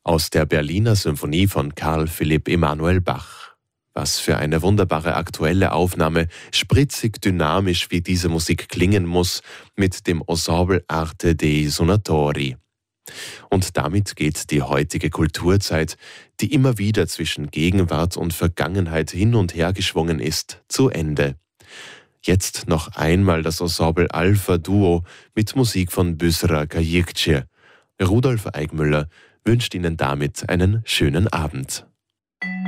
Aus der Berliner Symphonie von Carl Philipp Emanuel Bach. Was für eine wunderbare aktuelle Aufnahme, spritzig dynamisch wie diese Musik klingen muss, mit dem Ensemble Arte dei Suonatori. Und damit geht die heutige Kulturzeit, die immer wieder zwischen Gegenwart und Vergangenheit hin und her geschwungen ist, zu Ende. Jetzt noch einmal das Ensemble Alpha Duo mit Musik von Büsra Kayikci. Rudolf Eigmüller wünscht Ihnen damit einen schönen Abend.